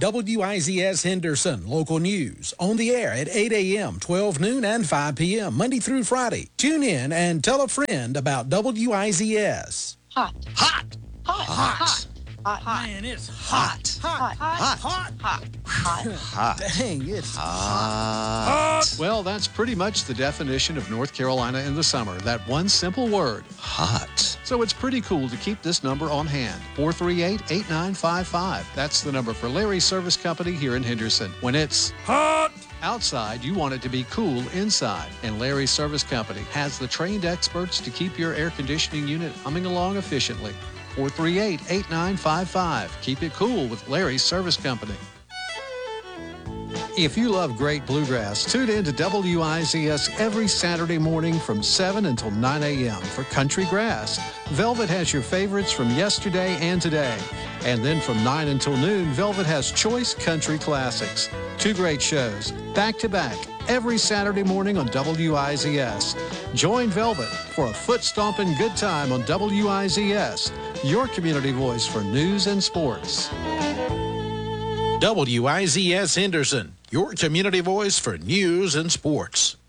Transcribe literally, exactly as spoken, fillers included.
W I Z S Henderson, local news. On the air at eight a.m., twelve noon, and five p.m., Monday through Friday. Tune in and tell a friend about W I Z S. Hot. Hot. Hot. Hot. Hot. Hot. Hot. Man, it's Hot. Hot. Hot. Hot. Hot. Hot. Hot. Dang, it's Hot. Well, that's pretty much the definition of North Carolina in the summer. That one simple word. Hot. So it's pretty cool to keep this number on hand. four three eight, eight nine five five. That's the number for Larry's Service Company here in Henderson. When it's hot outside, you want it to be cool inside. And Larry's Service Company has the trained experts to keep your air conditioning unit humming along efficiently. four three eight, eight nine five five. Keep it cool with Larry's Service Company. If you love great bluegrass, tune in to W I Z S every Saturday morning from seven until nine a.m. for Country Grass. Velvet has your favorites from yesterday and today. And then from nine until noon, Velvet has Choice Country Classics. Two great shows, back to back, every Saturday morning on W I Z S. Join Velvet for a foot-stomping good time on W I Z S, your community voice for news and sports. W I Z S Henderson, your community voice for news and sports.